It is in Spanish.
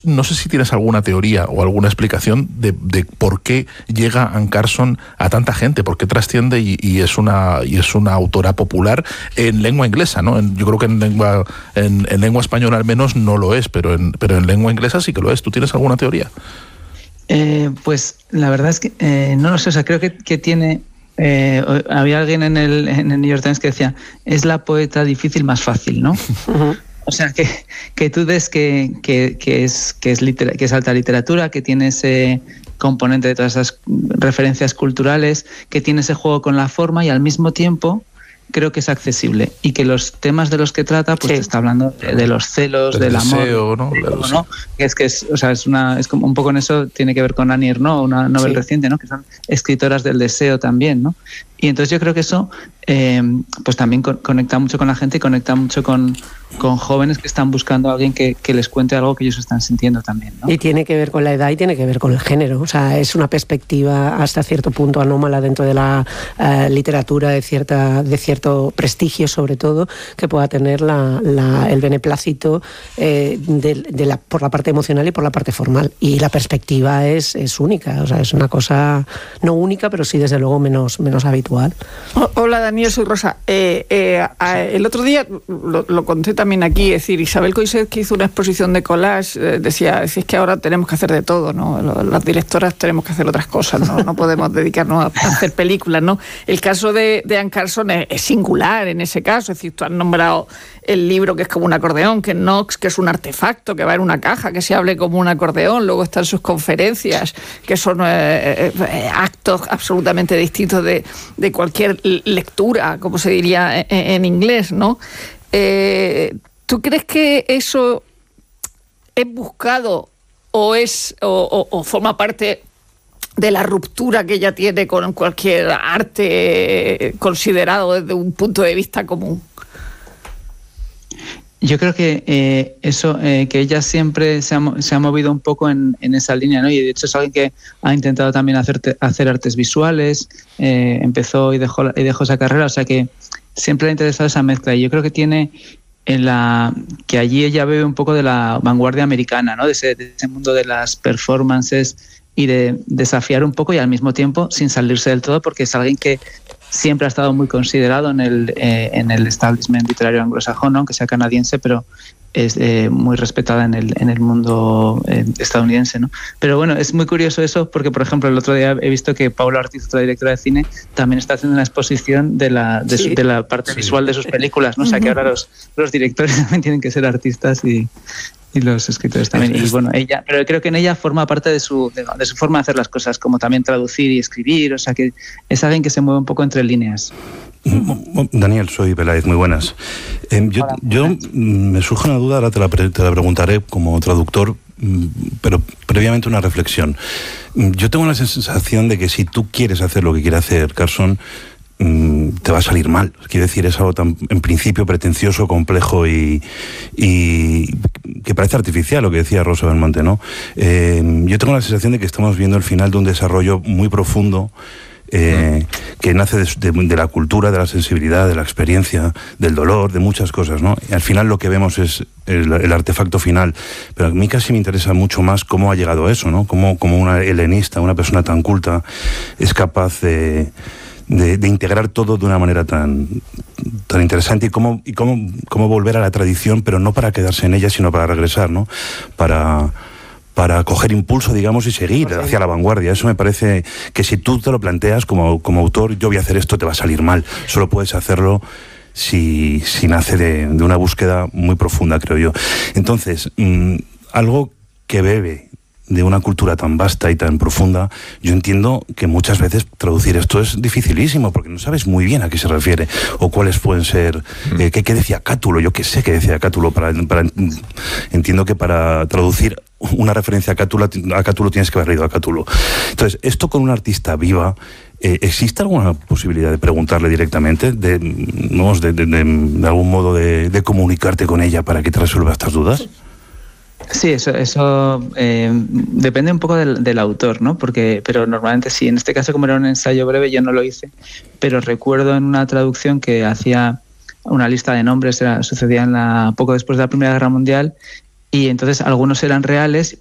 No sé si tienes alguna teoría o alguna explicación de por qué llega Anne Carson a tanta gente, por qué trasciende y es una autora popular en lengua inglesa, ¿no? Yo creo que en lengua española al menos no lo es, pero en lengua inglesa sí que lo es. ¿Tú tienes alguna teoría? Pues la verdad es que no lo sé, o sea, creo que tiene... había alguien en el New York Times que decía, es la poeta difícil más fácil, ¿no? Uh-huh. O sea, que tú ves que es alta literatura, que tiene ese componente de todas esas referencias culturales, que tiene ese juego con la forma y al mismo tiempo creo que es accesible y que los temas de los que trata, pues te está hablando de los celos, del deseo, amor, ¿no? ¿no? Es como un poco en eso tiene que ver con Annie Ernaux, una novela reciente, ¿no? Que son escritoras del deseo también, ¿no? Y entonces yo creo que eso pues también conecta mucho con la gente y conecta mucho con jóvenes que están buscando a alguien que les cuente algo que ellos están sintiendo también, ¿no? Y tiene que ver con la edad y tiene que ver con el género. O sea, es una perspectiva hasta cierto punto anómala dentro de la literatura de cierto prestigio, sobre todo, que pueda tener el beneplácito por la parte emocional y por la parte formal. Y la perspectiva es única. O sea, es una cosa no única, pero sí desde luego menos habitual. Hola Daniel, soy Rosa. El otro día lo conté también aquí, es decir, Isabel Coixet, que hizo una exposición de collage, decía, es que ahora tenemos que hacer de todo, ¿no? Las directoras tenemos que hacer otras cosas, no podemos dedicarnos a hacer películas, ¿no? El caso de Anne Carson es singular en ese caso, es decir, tú has nombrado el libro que es como un acordeón, que es Knox, que es un artefacto, que va en una caja, que se hable como un acordeón, luego están sus conferencias, que son actos absolutamente distintos de cualquier lectura, como se diría en inglés, ¿no? ¿Tú crees que eso es buscado o forma parte de la ruptura que ella tiene con cualquier arte considerado desde un punto de vista común? Yo creo que eso, que ella siempre se ha movido un poco en esa línea, ¿no? Y de hecho es alguien que ha intentado también hacer artes visuales, empezó y dejó esa carrera, o sea que siempre le ha interesado esa mezcla. Y yo creo que tiene que allí ella bebe un poco de la vanguardia americana, ¿no? De ese mundo de las performances y de desafiar un poco y al mismo tiempo sin salirse del todo, porque es alguien que siempre ha estado muy considerado en el establishment literario anglosajón, ¿no? Aunque sea canadiense, pero es muy respetada en el mundo estadounidense, ¿no? Pero bueno, es muy curioso eso porque, por ejemplo, el otro día he visto que Paula Ortiz, otra directora de cine, también está haciendo una exposición de la parte visual de sus películas, ¿no? O sea que ahora los directores también tienen que ser artistas y los escritores también. Y bueno, pero creo que en ella forma parte de su forma de hacer las cosas, como también traducir y escribir, o sea que es alguien que se mueve un poco entre líneas. Daniel, soy Peláez, muy buenas. Yo me surge una duda, ahora te la preguntaré como traductor, pero previamente una reflexión. Yo tengo la sensación de que si tú quieres hacer lo que quiere hacer Carson, te va a salir mal. Quiero decir, es algo tan, en principio, pretencioso, complejo y que parece artificial, lo que decía Rosa Belmonte, ¿no? Yo tengo la sensación de que estamos viendo el final de un desarrollo muy profundo que nace de la cultura, de la sensibilidad, de la experiencia, del dolor, de muchas cosas, ¿no? Y al final lo que vemos es el artefacto final, pero a mí casi me interesa mucho más cómo ha llegado a eso, ¿no? Cómo una helenista, una persona tan culta, es capaz de integrar todo de una manera tan interesante y cómo volver a la tradición, pero no para quedarse en ella, sino para regresar, ¿no? Para coger impulso, digamos, y seguir hacia la vanguardia. Eso me parece que si tú te lo planteas como autor, yo voy a hacer esto, te va a salir mal. Solo puedes hacerlo si nace de una búsqueda muy profunda, creo yo. Entonces, algo que bebe de una cultura tan vasta y tan profunda, yo entiendo que muchas veces traducir esto es dificilísimo, porque no sabes muy bien a qué se refiere, o cuáles pueden ser, qué decía Cátulo, yo qué sé qué decía Cátulo, entiendo que para traducir una referencia a Cátulo tienes que haber leído a Cátulo. Entonces, esto con una artista viva, ¿existe alguna posibilidad de preguntarle directamente, de algún modo de comunicarte con ella para que te resuelva estas dudas? Sí, eso depende un poco del autor, ¿no? Pero normalmente sí. En este caso, como era un ensayo breve, yo no lo hice, pero recuerdo en una traducción que hacía una lista de nombres, sucedía poco después de la Primera Guerra Mundial, y entonces algunos eran reales